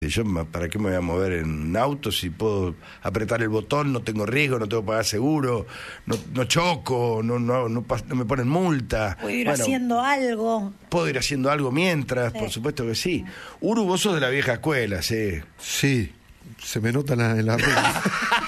Yo, ¿para qué me voy a mover en auto si puedo apretar el botón? No tengo riesgo, no tengo que pagar seguro, no choco, no me ponen multa. Puedo ir haciendo algo. Puedo ir haciendo algo mientras, por supuesto que sí. Uru, vos sos de la vieja escuela, sí. Sí, se me nota en la regla.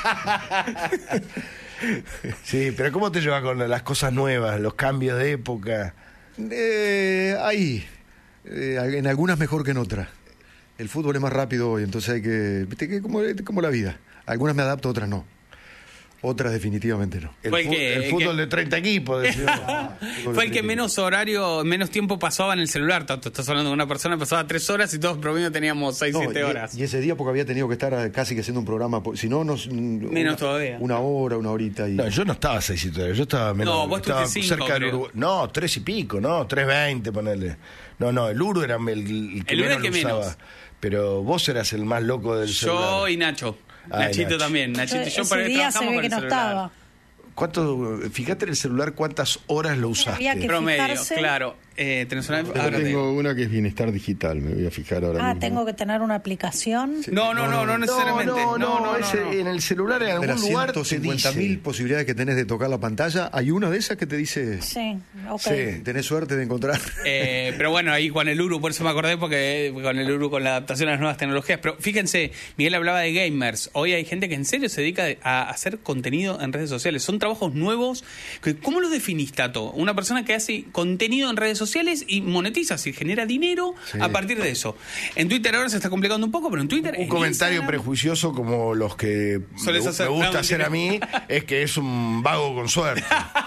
Sí, pero ¿cómo te llevas con las cosas nuevas, los cambios de época? Ahí, en algunas mejor que en otras. El fútbol es más rápido hoy, entonces hay que... ¿Viste? Que como la vida. Algunas me adapto, otras no. Otras definitivamente no. El fútbol de 30 equipos. Fue el que menos tiempo pasaba en el celular. Estás hablando de una persona que pasaba 3 horas y todos promedio teníamos 6, 7 horas. Y ese día porque había tenido que estar casi que haciendo un programa, si no, menos todavía. Una horita. No, yo no estaba 6, 7 horas, yo estaba menos. No, vos estuviste 5, cerca del Uruguay. No, 3 y pico, ¿no? 3:20, ponele. No, el Uru era el que menos lo usaba. Pero vos eras el más loco del celular. Yo y Nacho. Nachito también. Nachito y yo ese día se ve que no estaba. Fíjate en el celular cuántas horas lo usaste. Promedio, claro. ¿Tenés una? Tengo una que es Bienestar Digital, me voy a fijar ahora mismo. ¿Tengo que tener una aplicación? Sí. No necesariamente. No, en el celular en algún lugar te dice. De las 150.000 posibilidades que tenés de tocar la pantalla, hay una de esas que te dice... Sí, ok. Sí, tenés suerte de encontrar. Pero bueno, ahí con el Uru, por eso me acordé, porque con el Uru, con la adaptación a las nuevas tecnologías. Pero fíjense, Miguel hablaba de gamers. Hoy hay gente que en serio se dedica a hacer contenido en redes sociales. Son trabajos nuevos. ¿Cómo los definís, Tato? Una persona que hace contenido en redes sociales y monetiza, si genera dinero a partir de eso. En Twitter ahora se está complicando un poco, pero en Twitter... Un comentario prejuicioso como los que me gusta hacer a mí, es que es un vago con suerte.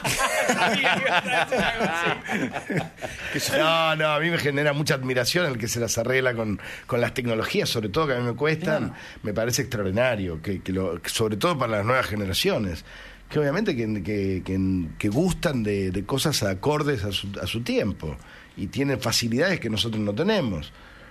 No, a mí me genera mucha admiración el que se las arregla con las tecnologías, sobre todo que a mí me cuestan. Claro. Me parece extraordinario, sobre todo para las nuevas generaciones, que obviamente que gustan de cosas acordes a su tiempo y tienen facilidades que nosotros no tenemos.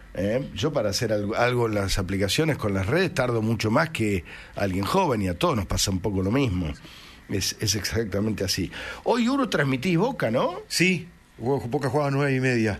Yo para hacer algo en las aplicaciones con las redes tardo mucho más que alguien joven, y a todos nos pasa un poco lo mismo. Es exactamente así. Hoy Uru transmitís Boca, ¿no? Sí, Boca juega a 9:30.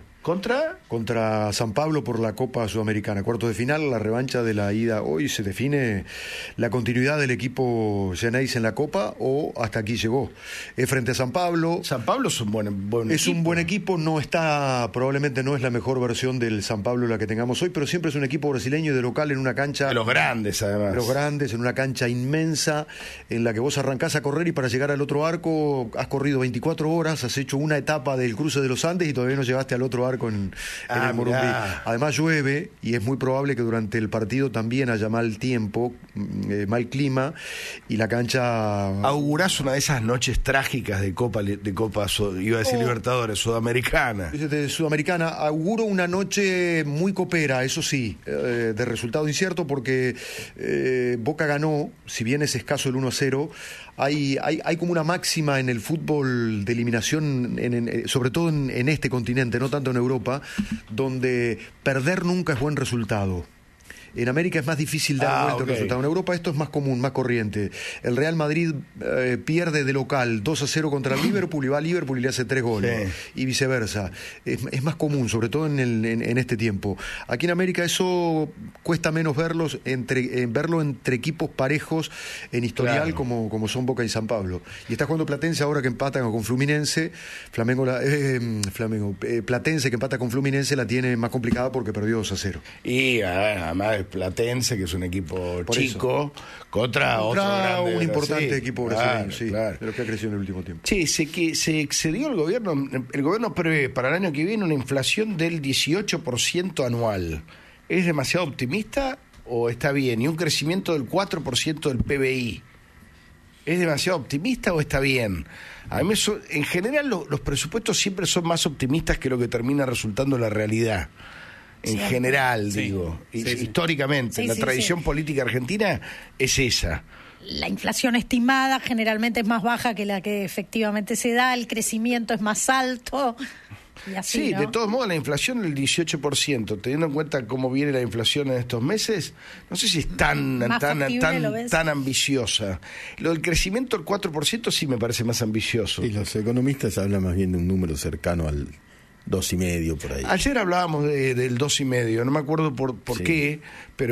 ¿Contra San Pablo por la Copa Sudamericana, cuartos de final, la revancha de la ida. Hoy se define la continuidad del equipo Genéis en la Copa o hasta aquí llegó. Es frente a San Pablo. San Pablo es un buen equipo. Un buen equipo, probablemente no es la mejor versión del San Pablo la que tengamos hoy, pero siempre es un equipo brasileño de local en una cancha... De los grandes, además. De los grandes, en una cancha inmensa, en la que vos arrancás a correr y para llegar al otro arco has corrido 24 horas, has hecho una etapa del cruce de los Andes y todavía no llegaste al otro arco en el Morumbí. Además llueve y es muy probable que durante el partido también haya mal tiempo, mal clima, y la cancha... ¿Augurás una de esas noches trágicas de Copa iba a decir Libertadores, Sudamericana? De Sudamericana, auguro una noche muy copera, eso sí, de resultado incierto, porque Boca ganó, si bien es escaso el 1-0, hay como una máxima en el fútbol de eliminación, sobre todo en este continente, no tanto en Europa, donde perder nunca es buen resultado. En América es más difícil dar vuelta el resultado. En Europa esto es más común, más corriente. El Real Madrid pierde de local 2-0 contra el Liverpool y va a Liverpool y le hace 3 goles. Sí. Y viceversa. Es más común, sobre todo en este tiempo. Aquí en América eso cuesta menos verlo entre equipos parejos en historial, claro, como son Boca y San Pablo. Y está jugando Platense ahora que empatan con Fluminense. Platense que empata con Fluminense la tiene más complicada porque perdió 2-0. Y además Platense, que es un equipo chico, contra otro grande, un importante equipo brasileño, claro. De lo que ha crecido en el último tiempo. Sí, se excedió el gobierno prevé para el año que viene una inflación del 18% anual. ¿Es demasiado optimista o está bien? Y un crecimiento del 4% del PBI. ¿Es demasiado optimista o está bien? A mí en general los presupuestos siempre son más optimistas que lo que termina resultando la realidad. En general, digo, históricamente, la tradición política argentina es esa. La inflación estimada generalmente es más baja que la que efectivamente se da, el crecimiento es más alto. Y así, sí, ¿no? De todos modos, la inflación del 18%, teniendo en cuenta cómo viene la inflación en estos meses, no sé si es tan ambiciosa. Lo del crecimiento del 4% sí me parece más ambicioso. Y los economistas hablan más bien de un número cercano al 2,5 por ahí. Ayer hablábamos del 2,5, no me acuerdo por qué, pero